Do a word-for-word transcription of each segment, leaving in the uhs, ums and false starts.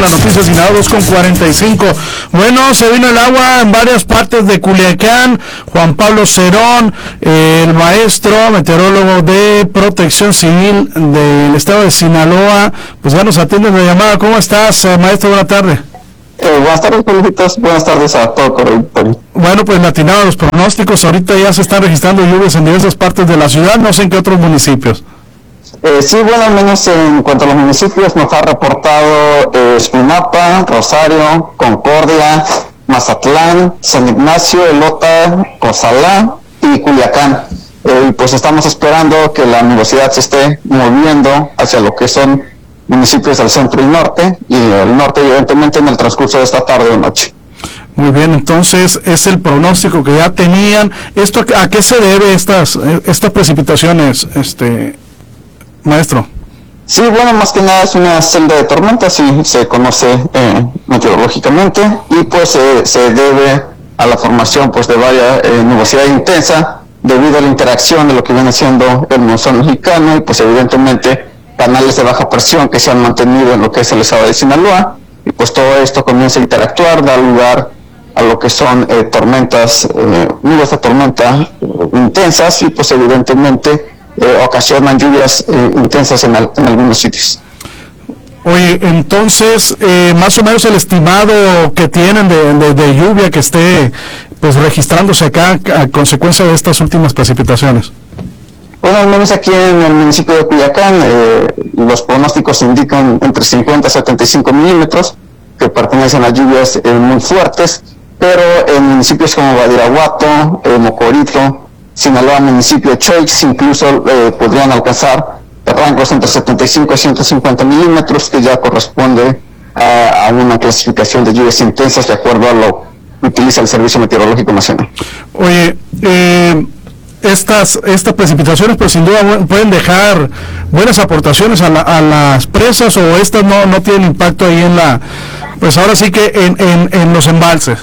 con la noticia Sinaloa, dos con cuarenta y cinco. Bueno, se vino el agua en varias partes de Culiacán. Juan Pablo Cerón, eh, el maestro meteorólogo de Protección Civil del estado de Sinaloa, pues ya nos atiende la llamada. ¿Cómo estás, eh, maestro? Buenas tardes. Eh, buenas tardes, Polijitos. Buenas tardes a todo correcto. Bueno, pues latinado los pronósticos. Ahorita ya se están registrando lluvias en diversas partes de la ciudad, no sé en qué otros municipios. Eh, sí, bueno, al menos en cuanto a los municipios, nos ha reportado eh, Escuinapa, Rosario, Concordia, Mazatlán, San Ignacio, Elota, Cozalá y Culiacán. Eh, y pues estamos esperando que la nubosidad se esté moviendo hacia lo que son municipios del centro y norte, y el norte evidentemente en el transcurso de esta tarde o noche. Muy bien, entonces es el pronóstico que ya tenían. ¿Esto a qué se debe estas estas precipitaciones, este maestro? Sí, bueno, más que nada es una celda de tormenta, sí se conoce eh, meteorológicamente, y pues eh, se debe a la formación pues de varias eh, nubosidad intensa debido a la interacción de lo que viene siendo el monzón mexicano y pues evidentemente canales de baja presión que se han mantenido en lo que es el estado de Sinaloa, y pues todo esto comienza a interactuar, da lugar a lo que son eh, tormentas, eh, nubes de tormenta eh, intensas, y pues evidentemente eh, ocasionan lluvias eh, intensas en, al, en algunos sitios. Oye, entonces, eh, más o menos el estimado que tienen de, de, de lluvia que esté pues registrándose acá a consecuencia de estas últimas precipitaciones. Bueno, al menos aquí en el municipio de Culiacán, eh, los pronósticos indican entre cincuenta a setenta y cinco milímetros, que pertenecen a lluvias eh, muy fuertes, pero en municipios como Badiraguato, eh, Mocorito, Sinaloa, municipio de Choix, incluso eh, podrían alcanzar rangos entre setenta y cinco a ciento cincuenta milímetros, que ya corresponde a, a una clasificación de lluvias intensas de acuerdo a lo que utiliza el Servicio Meteorológico Nacional. Oye, eh... Estas estas precipitaciones pues sin duda pueden dejar buenas aportaciones a, la, a las presas, o estas no no tienen impacto ahí en la, pues ahora sí que en, en, en los embalses.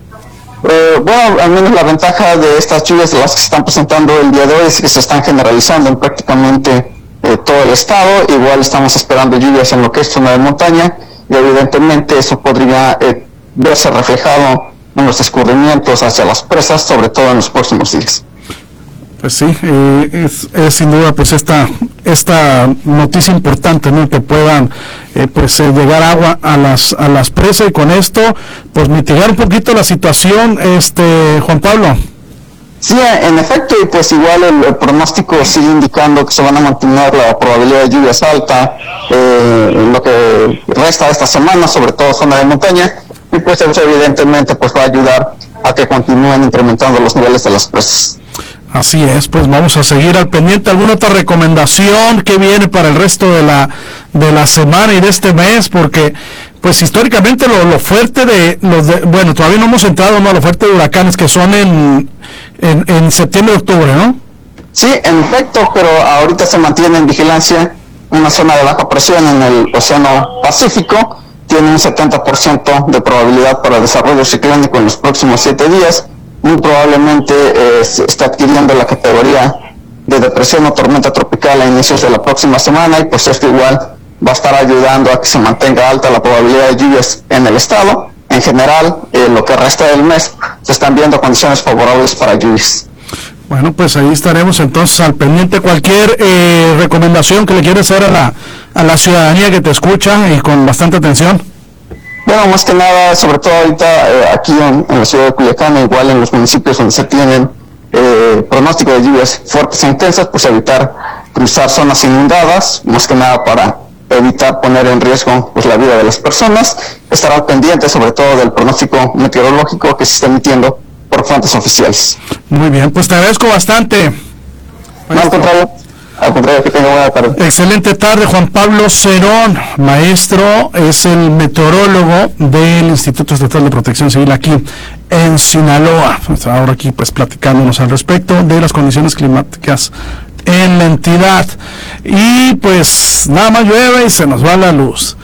Eh, bueno, al menos la ventaja de estas lluvias de las que se están presentando el día de hoy es que se están generalizando en prácticamente eh, todo el estado. Igual estamos esperando lluvias en lo que es zona de montaña, y evidentemente eso podría eh, verse reflejado en los escurrimientos hacia las presas, sobre todo en los próximos días. Pues sí, eh, es, es sin duda pues esta esta noticia importante, ¿no? Que puedan eh, pues eh, llegar agua a las a las presas, y con esto pues mitigar un poquito la situación, este Juan Pablo. Sí, en efecto, y pues igual el, el pronóstico sigue indicando que se van a mantener la probabilidad de lluvias alta eh, en lo que resta de esta semana, sobre todo zona de montaña, y pues eso evidentemente pues va a ayudar a que continúen incrementando los niveles de las presas. Así es, pues vamos a seguir al pendiente. ¿Alguna otra recomendación que viene para el resto de la de la semana y de este mes? Porque pues históricamente lo, lo fuerte de los de, bueno, todavía no hemos entrado, no, lo fuerte de huracanes que son en en, en septiembre, octubre, ¿no? Sí, en efecto, pero ahorita se mantiene en vigilancia una zona de baja presión en el Océano Pacífico. Tiene un setenta por ciento de probabilidad para desarrollo ciclónico en los próximos siete días. Muy probablemente eh, se está adquiriendo la categoría de depresión o tormenta tropical a inicios de la próxima semana, y pues esto igual va a estar ayudando a que se mantenga alta la probabilidad de lluvias en el estado. En general, eh, lo que resta del mes se están viendo condiciones favorables para lluvias. Bueno, pues ahí estaremos entonces al pendiente. Cualquier eh, recomendación que le quieras hacer a la, a la ciudadanía que te escucha y con bastante atención. Bueno, más que nada, sobre todo ahorita eh, aquí en, en la ciudad de Culiacán, igual en los municipios donde se tienen eh, pronóstico de lluvias fuertes e intensas, pues evitar cruzar zonas inundadas, más que nada para evitar poner en riesgo pues la vida de las personas. Estar al pendiente sobre todo del pronóstico meteorológico que se está emitiendo por fuentes oficiales. Muy bien, pues te agradezco bastante. No, al contrario. Al contrario, que tenga buena tarde. Excelente tarde, Juan Pablo Cerón, maestro, es el meteorólogo del Instituto Estatal de Protección Civil aquí en Sinaloa. Pues ahora aquí pues platicándonos al respecto de las condiciones climáticas en la entidad. Y pues nada más llueve y se nos va la luz.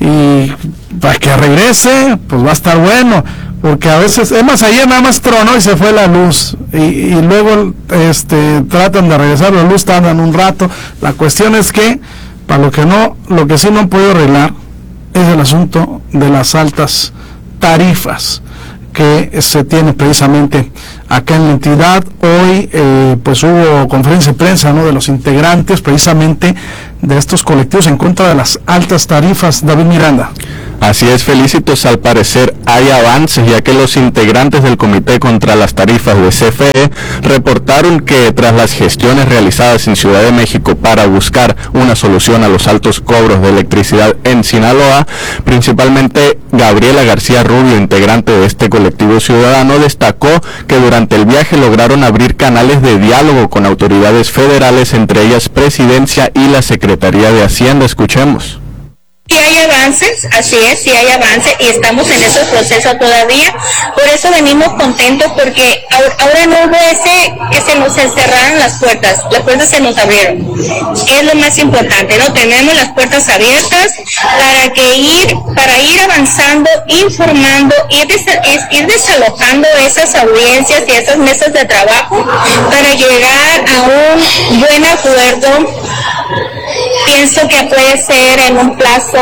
Y para que regrese, pues va a estar bueno. Porque a veces, es más, ayer nada más tronó y se fue la luz, y, y luego este tratan de regresar la luz, tardan un rato. La cuestión es que, para lo que no, lo que sí no han podido arreglar es el asunto de las altas tarifas que se tiene precisamente acá en la entidad. Hoy eh, pues hubo conferencia de prensa, ¿no?, de los integrantes precisamente de estos colectivos en contra de las altas tarifas. David Miranda. Así es, Felicitos, al parecer hay avances, ya que los integrantes del Comité contra las Tarifas de C F E reportaron que tras las gestiones realizadas en Ciudad de México para buscar una solución a los altos cobros de electricidad en Sinaloa, principalmente Gabriela García Rubio, integrante de este colectivo ciudadano, destacó que durante el viaje lograron abrir canales de diálogo con autoridades federales, entre ellas Presidencia y la Secretaría de Hacienda. Escuchemos. Sí hay avances, así es, sí hay avances y estamos en esos procesos todavía, por eso venimos contentos porque ahora no hubo ese que se nos encerraron las puertas, las puertas se nos abrieron, es lo más importante, ¿no? Tenemos las puertas abiertas para que ir, para ir avanzando, informando, ir, des, ir desalojando esas audiencias y esas mesas de trabajo para llegar a un buen acuerdo. Pienso que puede ser en un plazo,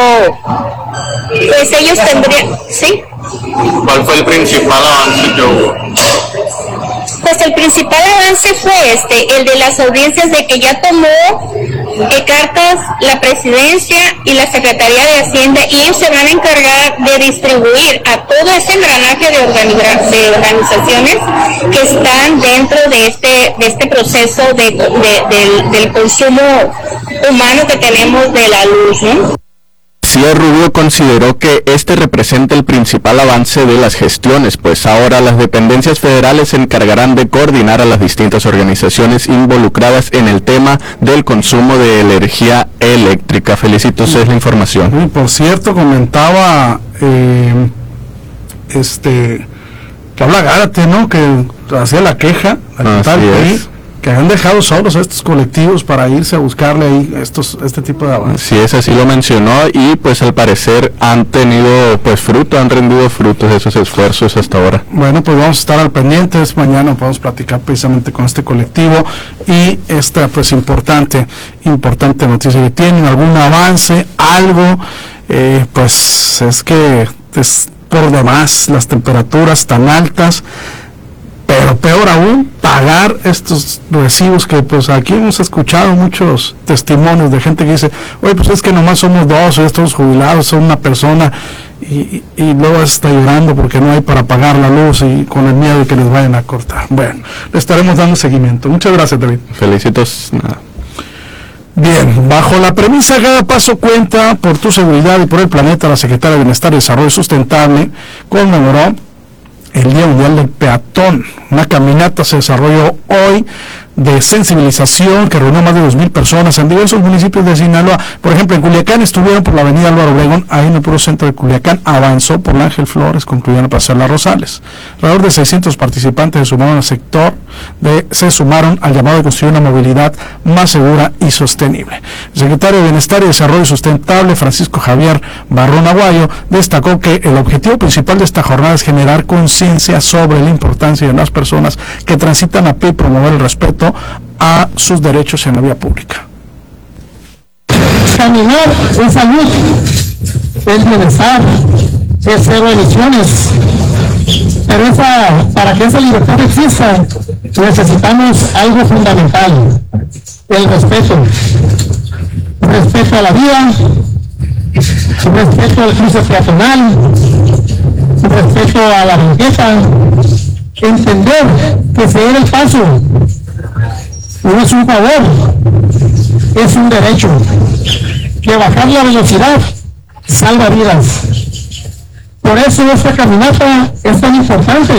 pues ellos tendrían, ¿sí? ¿Cuál fue el principal avance que hubo? Pues el principal avance fue este, el de las audiencias, de que ya tomó eh, cartas la Presidencia y la Secretaría de Hacienda, y ellos se van a encargar de distribuir a todo ese engranaje de, organiza- de organizaciones que están dentro de este de este proceso de, de, del, del consumo humano que tenemos de la luz, ¿no? García Rubio consideró que este representa el principal avance de las gestiones, pues ahora las dependencias federales se encargarán de coordinar a las distintas organizaciones involucradas en el tema del consumo de energía eléctrica. Felicitos, es la información. Y por cierto, comentaba eh, este Paula Gárate, ¿no?, que hacía la queja al tal país, que han dejado solos a estos colectivos para irse a buscarle ahí estos este tipo de avances. Sí, es así, lo mencionó, y pues al parecer han tenido pues fruto, han rendido frutos de esos esfuerzos hasta ahora. Bueno, pues vamos a estar al pendiente. Mañana podemos platicar precisamente con este colectivo y esta pues importante, importante noticia que tienen, algún avance, algo, eh, pues es que es por demás las temperaturas tan altas. Pero peor aún, pagar estos recibos que pues aquí hemos escuchado muchos testimonios de gente que dice, oye, pues es que nomás somos dos, o todos jubilados, son una persona, y, y, y luego está llorando porque no hay para pagar la luz y con el miedo de que les vayan a cortar. Bueno, le estaremos dando seguimiento. Muchas gracias, David. Felicitos. Nada. Bien, bajo la premisa cada paso cuenta, por tu seguridad y por el planeta, la Secretaria de Bienestar y Desarrollo Sustentable conmemoró el Día Mundial del Peatón. Una caminata se desarrolló hoy de sensibilización que reunió más de dos mil personas en diversos municipios de Sinaloa. Por ejemplo, en Culiacán estuvieron por la avenida Álvaro Obregón, ahí en el puro centro de Culiacán, avanzó por la Ángel Flores, concluyeron a pasar Las Rosales. Alrededor de seiscientos participantes se sumaron al sector, de, se sumaron al llamado de construir una movilidad más segura y sostenible. El secretario de Bienestar y Desarrollo Sustentable, Francisco Javier Barrón Aguayo, destacó que el objetivo principal de esta jornada es generar conciencia sobre la importancia de las personas que transitan a pie y promover el respeto a sus derechos en la vía pública. Caminar es salud, es bienestar, es cero emisiones. Pero esa, para que esa libertad exista, necesitamos algo fundamental: el respeto. Respeto a la vida, respeto al cruce peatonal, respeto a la banqueta, entender que ceder el paso no es un favor, es un derecho, que bajar la velocidad salva vidas. Por eso esta caminata es tan importante.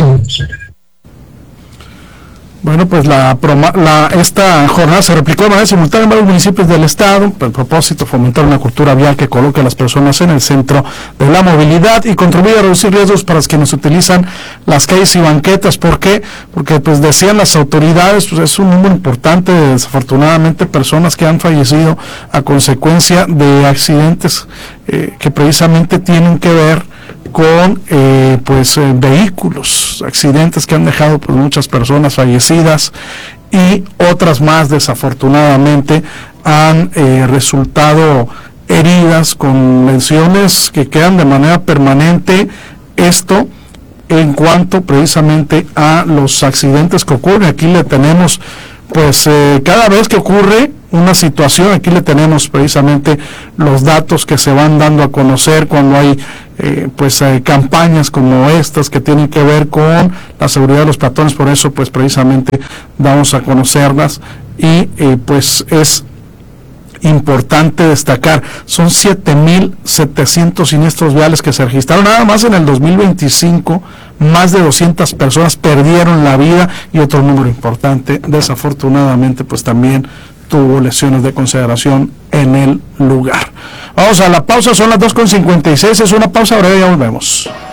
Bueno, pues la, la esta jornada se replicó de manera simultánea en varios municipios del estado. El propósito, fomentar una cultura vial que coloque a las personas en el centro de la movilidad y contribuye a reducir riesgos para quienes utilizan las calles y banquetas. ¿Por qué? Porque, pues decían las autoridades, pues es un número importante de, desafortunadamente, personas que han fallecido a consecuencia de accidentes eh, que precisamente tienen que ver con eh, pues eh, vehículos, accidentes que han dejado pues muchas personas fallecidas, y otras más desafortunadamente han eh, resultado heridas, con lesiones que quedan de manera permanente. Esto en cuanto precisamente a los accidentes que ocurren. Aquí le tenemos, pues eh, cada vez que ocurre una situación, aquí le tenemos precisamente los datos que se van dando a conocer cuando hay eh, pues eh, campañas como estas que tienen que ver con la seguridad de los peatones. Por eso pues precisamente damos a conocerlas y eh, pues es importante destacar, son siete mil setecientos siniestros viales que se registraron nada más en el dos mil veinticinco, más de doscientas personas perdieron la vida y otro número importante desafortunadamente pues también tuvo lesiones de consideración en el lugar. Vamos a la pausa, son las dos con cincuenta y seis, es una pausa breve, ya volvemos.